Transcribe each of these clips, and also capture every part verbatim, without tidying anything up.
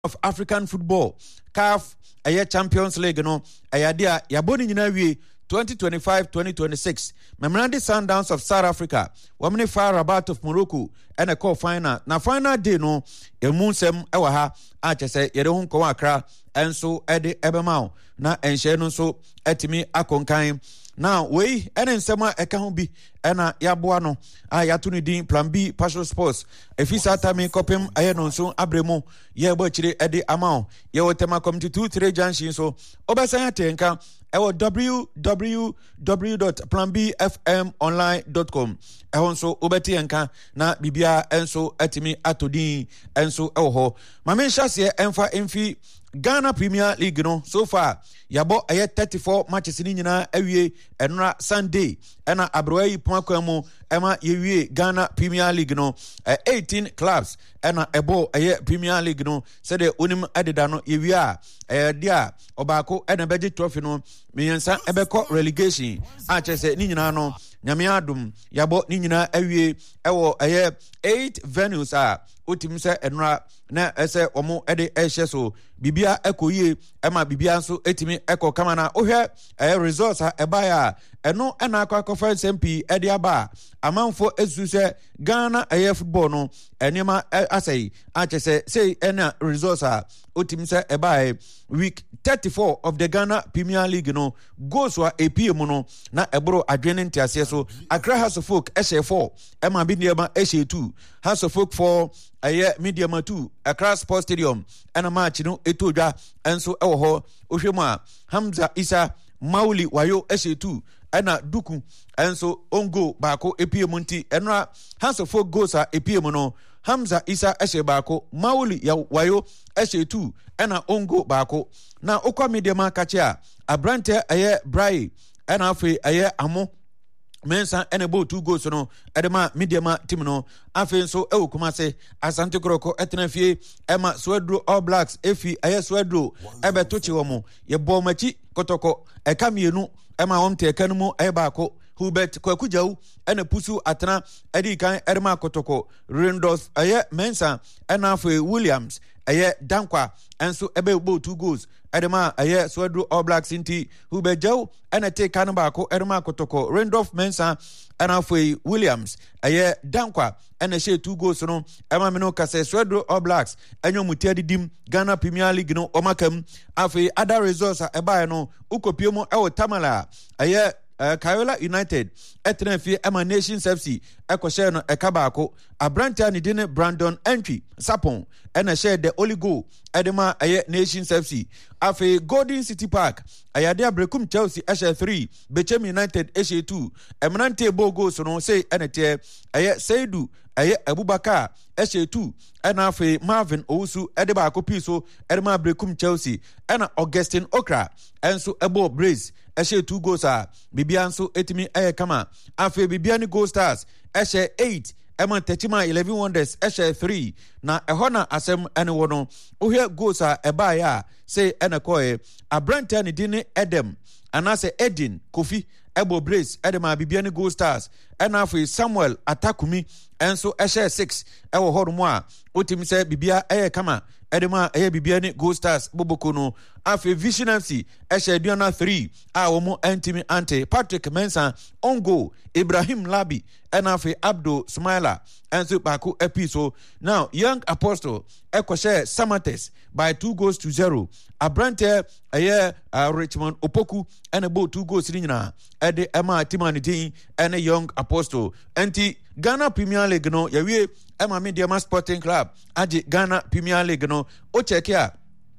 of African Football C A F Aye Champions League no ayadia yaboni nyina wie twenty twenty-five twenty twenty-six Memorandi Sundowns of South Africa Wamne Far Rabat of Morocco and a call final na final day no emunsem ewa ha a chese yede ho nko akra enso ede ebemao na enhye no so etimi akonkan now we ene nsema eka ho bi ena yaboa no a yato ne din Plan B Passion Sports efisa tami kopem aye no so abremo ye bo chire ede amao ye wotema community two three junction so obesan atenka ewo w w w dot plan b f m online dot com ehon so obeti enka na bibia enso etimi atodin enso ewo ho mame hyase enfa enfi Ghana Premier League no so far yabo aye thirty-four matches ni nyina awie enra Sunday ena abroyi poakwamu ema yewie Ghana Premier League no uh, eighteen clubs ena ebo aye Premier League no sede onim adeda no yewie a eh dia obako ena beje trophy no miyensa ebeko relegation a chese ni nyina no nyame adum yabo ni nyina awie ewo aye eight venues a otim se enra na ese omo ede ehye so bibia ekoyie ema bibia nso etimi eko kama na ohwe eh results a ebaya eno ena akwa conference M P ede aba amanfo ezuse Ghana eh football no enema asai achese say ena results a otim se ebaya week thirty-four of the Ghana Premier League no goes wa A P M no na ebro adwene ntiase so Accra House of Folk ehye four ema bindiema ehye two House of Folk for aye medium two Accra Sports Stadium ena match no etodwa enso ewo ho ohwemu a Hamza Isa Mauli wayo ehye two ena duku enso ongo baako A P M nti enra House of Folk goes a A P M no Hamza Isa ehye baako Mauli ya wayo ehye two ena ongo baako na okwa medium kache a abrante aye Brai ena afi aye amo mensa enebo two goals no edema mediama team no afi nso ewo kuma se Asante Kroko etenafie ema Swedro All Blacks efi aye Swedro ebe tochi womo ye bo machi kotoko eka mienu ema wonte eka no mu e baako Hubert Kwakujau ena pusu atena edi kan edema kotoko Randolph aye mensa ena afi Williams aye Dankwa enso ebe bo two goals edema aye Swedro All Blacks inti Hubejau ena te kan baako edema kotoko Randolph mensa ena foi Williams aye Dankwa ena she two goals no ema meno kase Swedro All Blacks enyo mutiadi dim Ghana Premier League no omakam afi other results eba no ukopiemo ewo Tamala aye Uh, Kayola United etena fie ema Nations F C ekoshe no ekabaako abranta ni dine Brandon Entry Sapon ena share the only goal edema aye Nations F C afi Golden City Park ayade abrekum Chelsea eshe three Bechem United eshe two eminante bo goals no say enete aye Seidu aye Abubakar eshe two ena afi Marvin Owusu edeba akopiso edema abrekum Chelsea ena Augustine Okra enso ebo Brace eshe two goals a bibia nso etimi eye kama afi bibia ni Gold Stars eshe eight ema Techima eleven Wonders eshe three na ehona asem ene wono ohwe goals a eba ya say ene koe abrante ni dine Edem anase Edin Kofi ebo Brace edema bibia ni Gold Stars ena afi Samuel Atakumi enso eshe six ewo horumo a otimi se bibia eye kama edema eye bibia ni Gold Stars boboko no afi Vision F C eshe diona three a womo entimi ante Patrick Mensa ongo Ibrahim Labi ena afi Abdo Smaila enso baako episo now Young Apostle ekoshe Samates by two goals to zero abrante aye uh, Richmond Opoku ena bo two goals ni nyina ede ema timani din ena Young Apostle enti Ghana Premier League no yawie ema Mediama Sporting Club aje Ghana Premier League no o check ya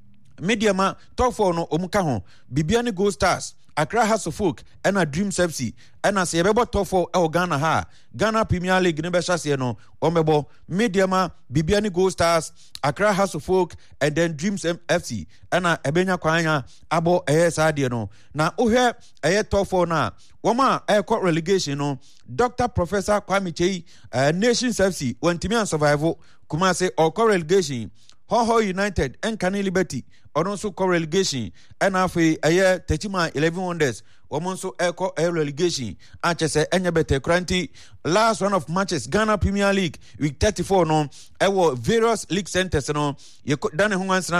Mediama top four no omuka ho bibia ni Gold Stars Accra House of Folk ena Dreams F C ena se yebebo top four e o Ghana ha Ghana Premier League ne be hyase no omebo Mediama bibia ni Gold Stars Accra House of Folk and then Dreams F C ena ebenya kwanya abo eye saade no na ohwe eye top four na woma e ko relegation no Doctor Professor Kwame Chei uh, Nations F C wantimi an survival kuma say o ko relegation Hoho United Nkane Liberty ono nso kɔ relegation ɛna afei ɛyɛ Tetima eleven Wonders wɔn nso ɛkɔ ɛyɛ relegation akyɛsɛ ɛnyɛ bɛtɛ kranti. Last round of matches Ghana Premier League week thirty-four no ɛwɔ various league centers no yɛkɔ dane ho ansana